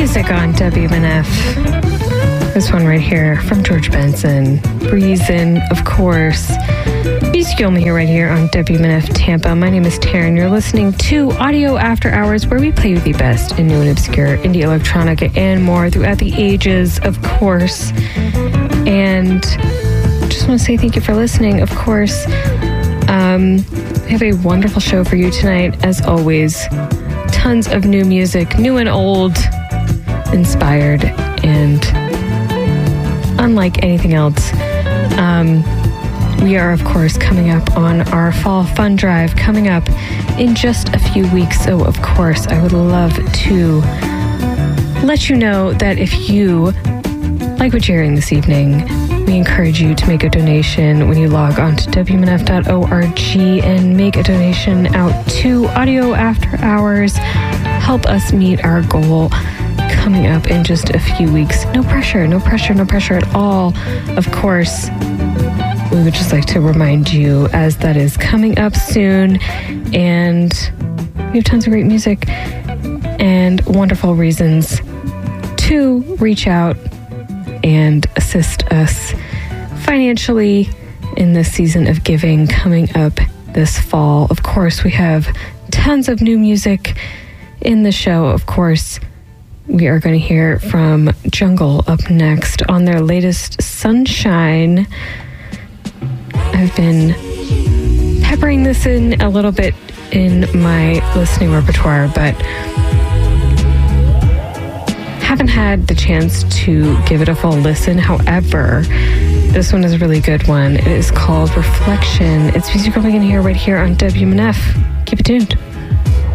Music on WMNF. This one right here from George Benson. Reason, of course. Music only here right here on WMNF Tampa. My name is Taryn. You're listening to Audio After Hours, where we play you the best in new and obscure indie electronica and more throughout the ages, of course. And just want to say thank you for listening, of course. I have a wonderful show for you tonight, as always. Tons of new music, new and old, inspired, and unlike anything else. We are, of course, coming up on our Fall Fun Drive, coming up in just a few weeks. So, of course, I would love to let you know that if you like what you're hearing this evening, we encourage you to make a donation when you log on to WMNF.org and make a donation out to Audio After Hours. Help us meet our goal coming up in just a few weeks. No pressure, no pressure, no pressure at all. Of course, we would just like to remind you as that is coming up soon, and we have tons of great music and wonderful reasons to reach out and assist us financially in this season of giving coming up this fall. Of course, we have tons of new music in the show. Of course, we are going to hear from Jungle up next on their latest Sunshine. I've been peppering this in a little bit in my listening repertoire, but haven't had the chance to give it a full listen. However, this one is a really good one. It is called Reflection. It's music we're going to hear right here on WMNF. Keep it tuned.